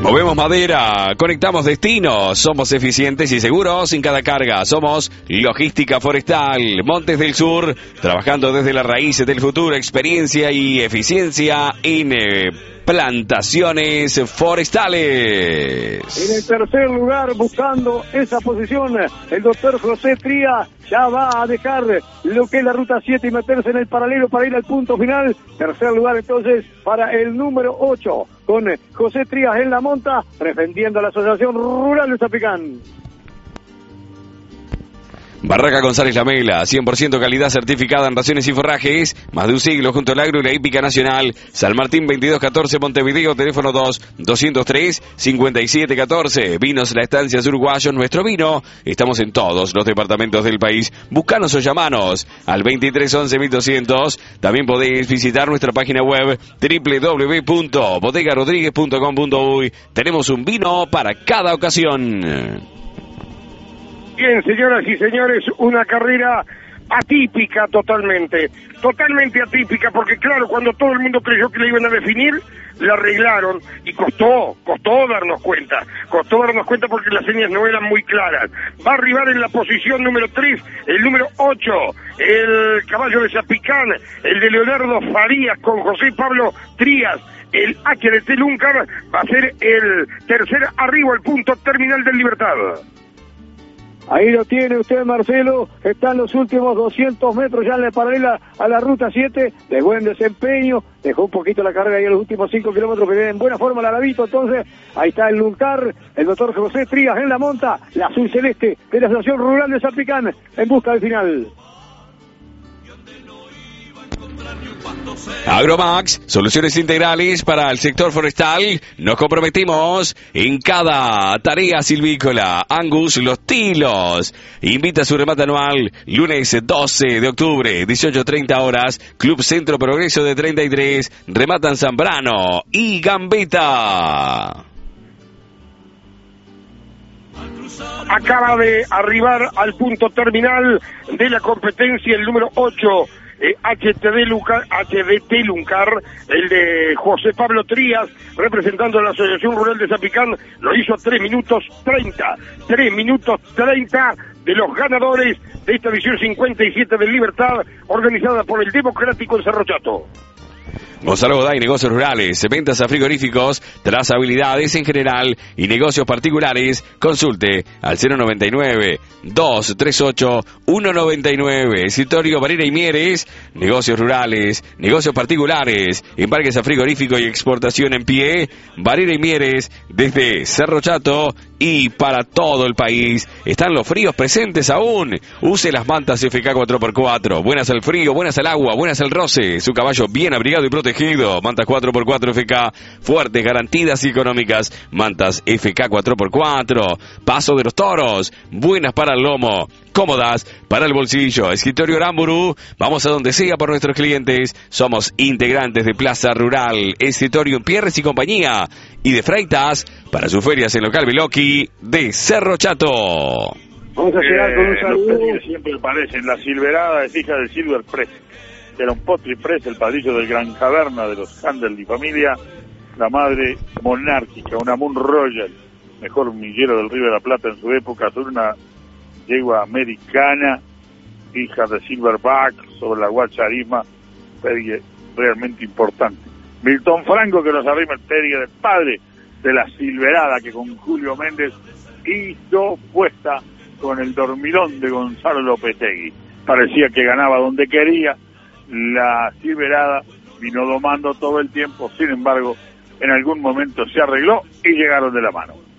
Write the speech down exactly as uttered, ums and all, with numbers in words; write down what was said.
Movemos madera, conectamos destinos, somos eficientes y seguros en cada carga. Somos Logística Forestal, Montes del Sur, trabajando desde la raíz del futuro, experiencia y eficiencia en eh, plantaciones forestales. En el tercer lugar, buscando esa posición, el doctor José Trías ya va a dejar lo que es la ruta siete y meterse en el paralelo para ir al punto final. Tercer lugar entonces para el número ocho, con José Trías en la monta, defendiendo la Asociación Rural de Zapicán. Barraca González Lamela, cien por ciento calidad certificada en raciones y forrajes, más de un siglo junto al agro y la hípica nacional. San Martín veintidós catorce Montevideo, teléfono dos, doscientos tres, cincuenta y siete catorce. Vinos La Estancia Uruguayos, nuestro vino. Estamos en todos los departamentos del país. Buscanos o llamanos al veintitrés once mil doscientos. También podéis visitar nuestra página web doble u doble u doble u punto bodega rodríguez punto com punto uy. Tenemos un vino para cada ocasión. Bien, señoras y señores, una carrera atípica totalmente, totalmente atípica, porque claro, cuando todo el mundo creyó que la iban a definir, la arreglaron y costó, costó darnos cuenta, costó darnos cuenta porque las señas no eran muy claras. Va a arribar en la posición número tres, el número ocho, el caballo de Zapicán, el de Leonardo Farías con José Pablo Trías. El H de Telúncar va a ser el tercer arribo al punto terminal del Libertad. Ahí lo tiene usted, Marcelo, están los últimos doscientos metros ya en la paralela a la ruta siete, de buen desempeño, dejó un poquito la carrera ahí en los últimos cinco kilómetros, que viene en buena forma la Lavito. Entonces, ahí está el Luncar, el doctor José Trías en la monta, la azul celeste de la Asociación Rural de Zapicán, en busca del final. Agromax, soluciones integrales para el sector forestal. Nos comprometimos en cada tarea silvícola. Angus Los Tilos invita a su remate anual, lunes doce de octubre, dieciocho treinta horas, Club Centro Progreso de treinta y tres, rematan Zambrano y Gambetta. Acaba de arribar al punto terminal de la competencia el número ocho, Eh, H T D Luncar, H D T Luncar, el de José Pablo Trías, representando a la Asociación Rural de Zapicán, lo hizo a tres minutos treinta, tres minutos treinta de los ganadores de esta edición cincuenta y siete del Libertad, organizada por el Democrático en Cerro Chato. Gonzalo Goday, negocios rurales, ventas a frigoríficos, trazabilidades en general y negocios particulares. Consulte al cero noventa y nueve, dos treinta y ocho, ciento noventa y nueve. Escritorio Varela y Mieres, negocios rurales, negocios particulares, embarques a frigorífico y exportación en pie. Varela y Mieres, desde Cerro Chato y para todo el país. Están los fríos presentes aún. Use las mantas F K cuatro por cuatro. Buenas al frío, buenas al agua, buenas al roce. Su caballo bien abrigado y protegido. Mantas cuatro por cuatro F K, fuertes, garantidas y económicas. Mantas F K cuatro por cuatro. Paso de los toros, buenas para el lomo, cómodas para el bolsillo. Escritorio Aramburu, vamos a donde sea por nuestros clientes. Somos integrantes de Plaza Rural. Escritorio Pierres y compañía. Y de Freitas para sus ferias en local Beloki de Cerro Chato. Vamos a llegar con un saludo. Los siempre parecen, la Silverada es hija del Silver Press. Era un Potri Press, el padrillo del Gran Caverna de los Handel y familia, la madre monárquica, una Moon Royal, mejor millero del Río de la Plata en su época, sobre una yegua americana, hija de Silverback, sobre la Guacharima, perie realmente importante. Milton Franco, que nos arrima el perie del padre de la Silverada, que con Julio Méndez hizo puesta con el dormilón de Gonzalo Lopetegui. Parecía que ganaba donde quería. La Silverada vino domando todo el tiempo, sin embargo, en algún momento se arregló y llegaron de la mano.